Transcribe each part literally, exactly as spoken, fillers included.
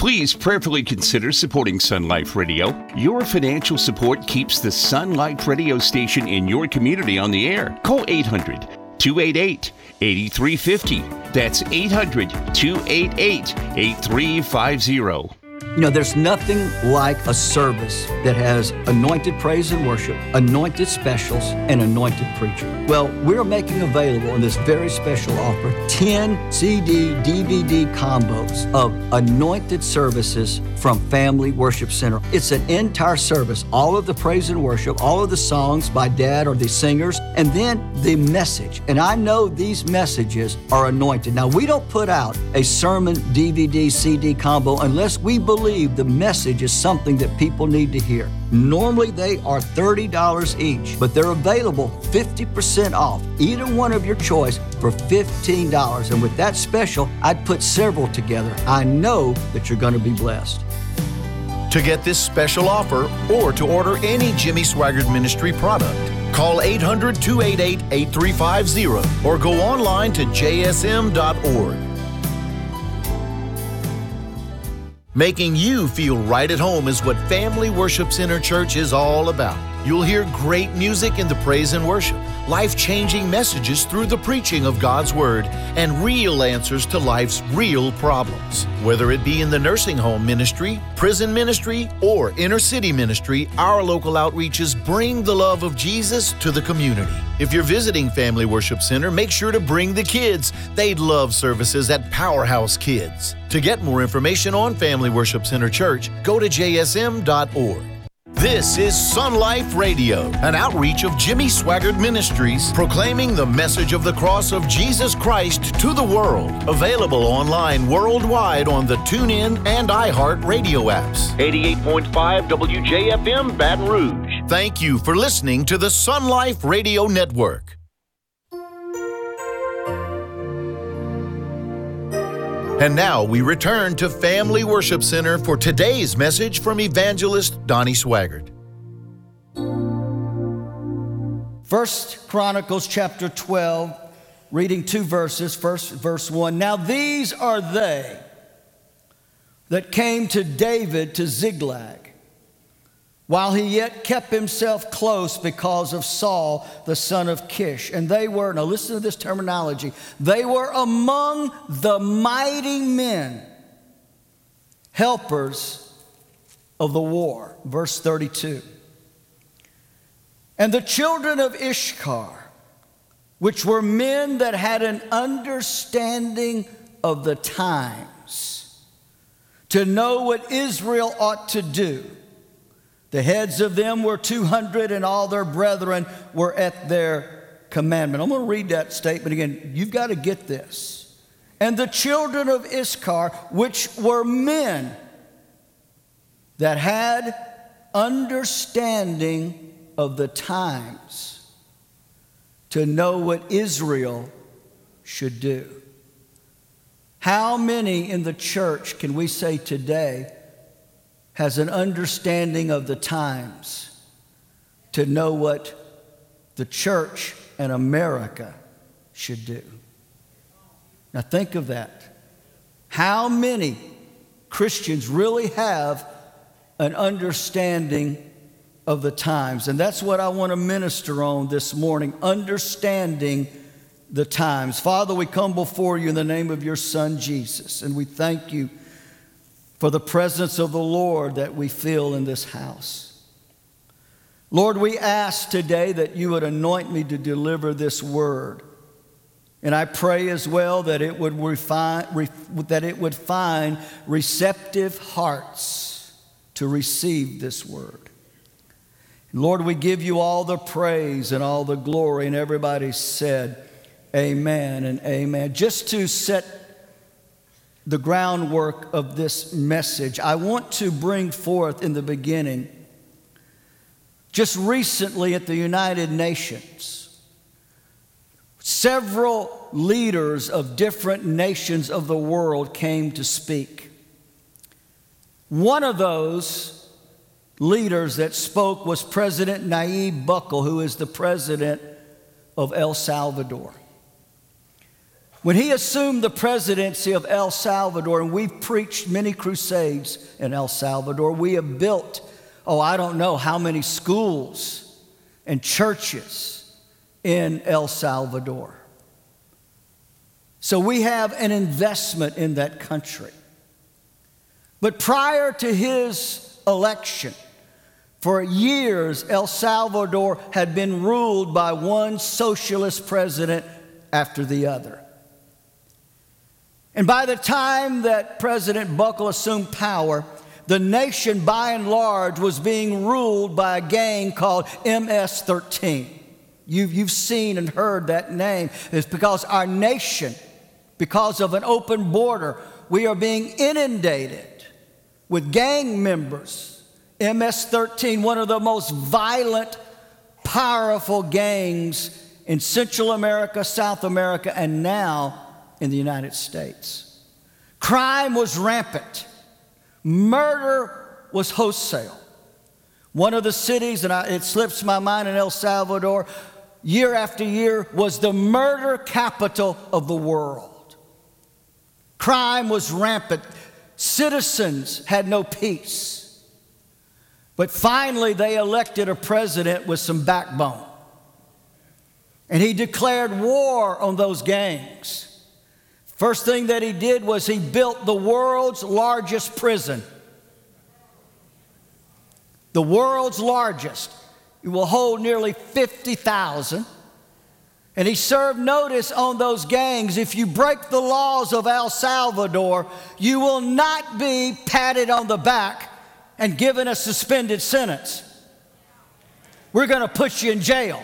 Please prayerfully consider supporting Sun Life Radio. Your financial support keeps the Sun Life Radio station in your community on the air. Call eight hundred, two eight eight, eight three five zero. That's eight hundred, two eight eight, eight three five zero. You know, there's nothing like a service that has anointed praise and worship, anointed specials, and anointed preacher. Well, we're making available in this very special offer ten C D, D V D combos of anointed services from Family Worship Center. It's an entire service, all of the praise and worship, all of the songs by Dad or the singers, and then the message. And I know these messages are anointed. Now, we don't put out a sermon D V D, C D combo unless we believe the message is something that people need to hear. Normally they are thirty dollars each, but they're available fifty percent off, either one of your choice, for fifteen dollars. And with that special, I'd put several together. I know that you're going to be blessed. To get this special offer or to order any Jimmy Swaggart Ministry product, call eight hundred, two eight eight, eight three five zero or go online to j s m dot org. Making you feel right at home is what Family Worship Center Church is all about. You'll hear great music in the praise and worship, life-changing messages through the preaching of God's Word, and real answers to life's real problems. Whether it be in the nursing home ministry, prison ministry, or inner city ministry, our local outreaches bring the love of Jesus to the community. If you're visiting Family Worship Center, make sure to bring the kids. They'd love services at Powerhouse Kids. To get more information on Family Worship Center Church, go to j s m dot org. This is Sun Life Radio, an outreach of Jimmy Swaggart Ministries, proclaiming the message of the cross of Jesus Christ to the world. Available online worldwide on the TuneIn and iHeart radio apps. eighty-eight point five W J F M, Baton Rouge. Thank you for listening to the Sun Life Radio Network. And now we return to Family Worship Center for today's message from Evangelist Donnie Swaggart. First Chronicles chapter twelve, reading two verses. First, verse one. Now these are they that came to David to Ziklag, while he yet kept himself close because of Saul, the son of Kish. And they were, now listen to this terminology, they were among the mighty men, helpers of the war. Verse thirty-two. And the children of Ishkar, which were men that had an understanding of the times, to know what Israel ought to do. The heads of them were two hundred, and all their brethren were at their commandment. I'm going to read that statement again. You've got to get this. And the children of Issachar, which were men that had understanding of the times, to know what Israel should do. How many in the church can we say today has an understanding of the times to know what the church and America should do? Now think of that. How many Christians really have an understanding of the times? And that's what I want to minister on this morning, understanding the times. Father, we come before you in the name of your Son, Jesus, and we thank you for the presence of the Lord that we feel in this house. Lord, we ask today that you would anoint me to deliver this word. And I pray as well that it would refine, re, that it would find receptive hearts to receive this word. And Lord, we give you all the praise and all the glory. And everybody said, amen and amen. Just to set the groundwork of this message, I want to bring forth in the beginning, just recently at the United Nations, several leaders of different nations of the world came to speak. One of those leaders that spoke was President Nayib Bukele, who is the president of El Salvador. When he assumed the presidency of El Salvador, and we've preached many crusades in El Salvador, we have built, oh, I don't know how many schools and churches in El Salvador. So we have an investment in that country. But prior to his election, for years, El Salvador had been ruled by one socialist president after the other. And by the time that President Buckle assumed power, the nation by and large was being ruled by a gang called M S thirteen. You've, you've seen and heard that name. It's because our nation, because of an open border, we are being inundated with gang members. M S thirteen, one of the most violent, powerful gangs in Central America, South America, and now in the United States. Crime was rampant. Murder was wholesale. One of the cities, and I, it slips my mind, in El Salvador, year after year, was the murder capital of the world. Crime was rampant. Citizens had no peace. But finally, they elected a president with some backbone. And he declared war on those gangs. First thing that he did was he built the world's largest prison. The world's largest. It will hold nearly fifty thousand. And he served notice on those gangs: if you break the laws of El Salvador, you will not be patted on the back and given a suspended sentence. We're going to put you in jail.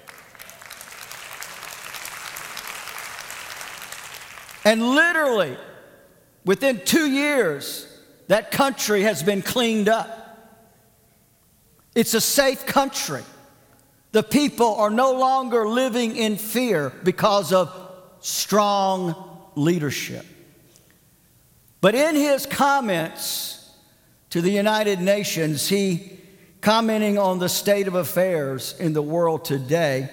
And literally, within two years, that country has been cleaned up. It's a safe country. The people are no longer living in fear because of strong leadership. But in his comments to the United Nations, he, commenting on the state of affairs in the world today,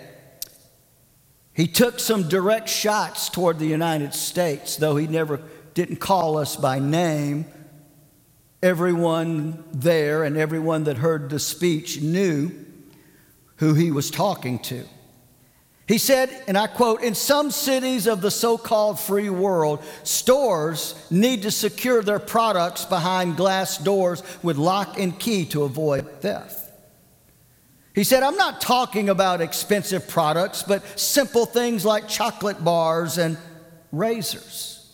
he took some direct shots toward the United States, though he never didn't call us by name. Everyone there and everyone that heard the speech knew who he was talking to. He said, and I quote, "In some cities of the so-called free world, stores need to secure their products behind glass doors with lock and key to avoid theft." He said, "I'm not talking about expensive products, but simple things like chocolate bars and razors."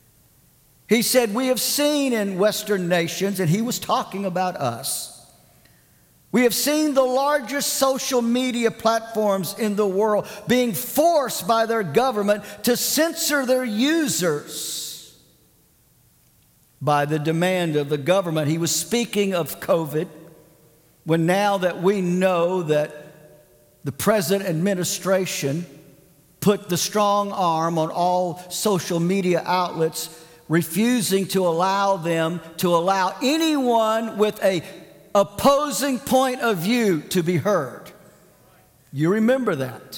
He said, "We have seen in Western nations," and he was talking about us, "we have seen the largest social media platforms in the world being forced by their government to censor their users by the demand of the government." He was speaking of COVID. When now that we know that the present administration put the strong arm on all social media outlets, refusing to allow them to allow anyone with a opposing point of view to be heard. You remember that.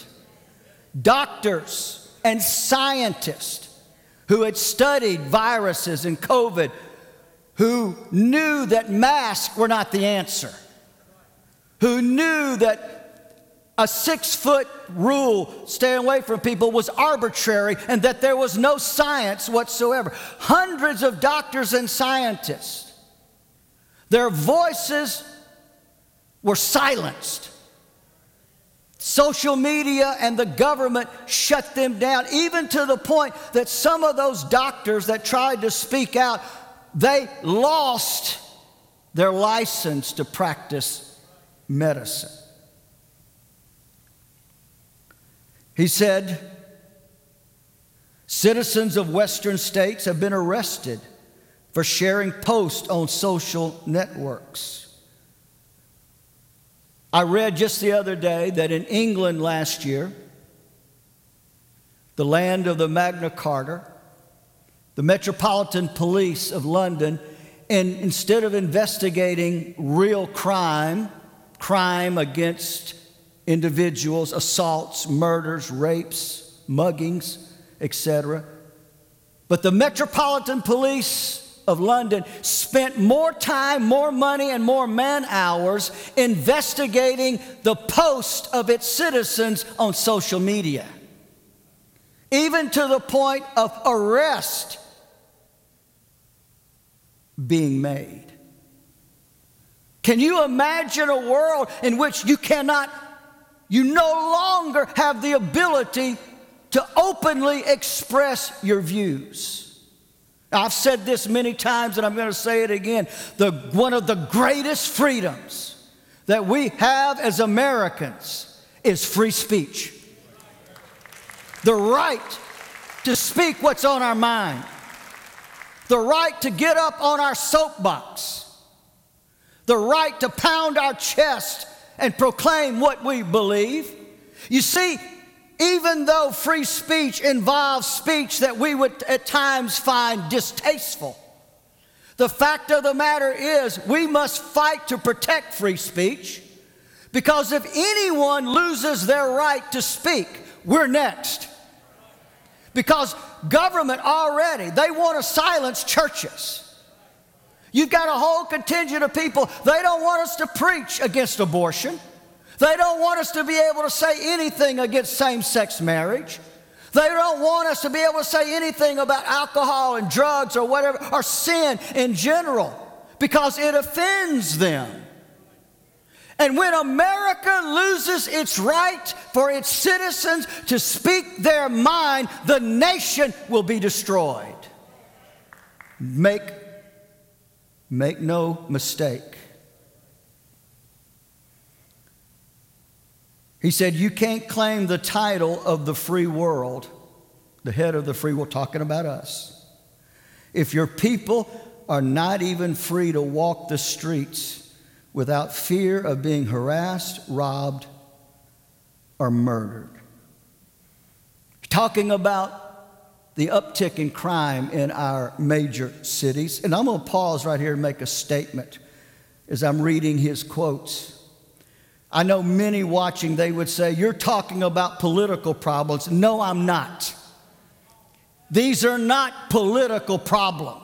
Doctors and scientists who had studied viruses and COVID, who knew that masks were not the answer, who knew that a six-foot rule, staying away from people, was arbitrary and that there was no science whatsoever. Hundreds of doctors and scientists, their voices were silenced. Social media and the government shut them down, even to the point that some of those doctors that tried to speak out, they lost their license to practice medicine. He said, citizens of Western states have been arrested for sharing posts on social networks. I read just the other day that in England last year, the land of the Magna Carta, the Metropolitan Police of London, and instead of investigating real crime, crime against individuals, assaults, murders, rapes, muggings, et cetera. But the Metropolitan Police of London spent more time, more money, and more man hours investigating the posts of its citizens on social media, even to the point of arrest being made. Can you imagine a world in which you cannot, you no longer have the ability to openly express your views? I've said this many times, and I'm going to say it again. The, one of the greatest freedoms that we have as Americans is free speech. The right to speak what's on our mind. The right to get up on our soapbox. The right to pound our chest and proclaim what we believe. You see, even though free speech involves speech that we would at times find distasteful, the fact of the matter is we must fight to protect free speech, because if anyone loses their right to speak, we're next. Because government already, they want to silence churches. You've got a whole contingent of people, they don't want us to preach against abortion. They don't want us to be able to say anything against same-sex marriage. They don't want us to be able to say anything about alcohol and drugs or whatever, or sin in general, because it offends them. And when America loses its right for its citizens to speak their mind, the nation will be destroyed. Make, make no mistake. He said, you can't claim the title of the free world, the head of the free world, talking about us, if your people are not even free to walk the streets without fear of being harassed, robbed, or murdered. Talking about the uptick in crime in our major cities. And I'm going to pause right here and make a statement as I'm reading his quotes. I know many watching, they would say, you're talking about political problems. No, I'm not. These are not political problems.